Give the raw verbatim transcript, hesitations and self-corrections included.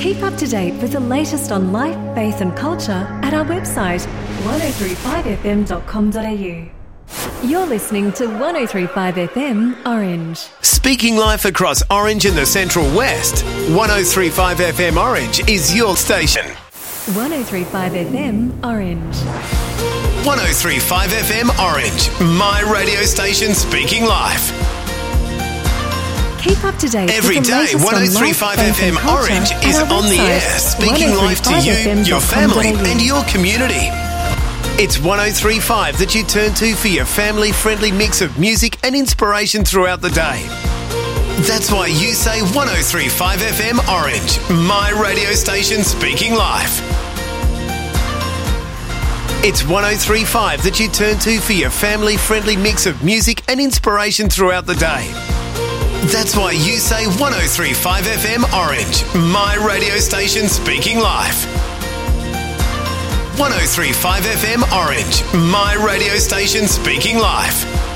Keep up to date with the latest on life, faith and culture at our website one oh three five f m dot com dot a u. You're listening to one oh three point five F M Orange. Speaking life across Orange and the Central West, one oh three point five F M Orange is your station. one oh three point five F M Orange. one oh three point five F M Orange, my radio station speaking life. Keep up to date every with the day. latest one oh three on point life, five F faith M and culture Orange at is our on the website, air, speaking life to you, your family and your community. It's one oh three point five that you turn to for your family-friendly mix of music and inspiration throughout the day. That's why you say one oh three point five F M Orange, my radio station speaking life. It's one oh three point five that you turn to for your family-friendly mix of music and inspiration throughout the day. That's why you say one oh three point five F M Orange, my radio station speaking life. one oh three point five F M Orange, my radio station speaking life.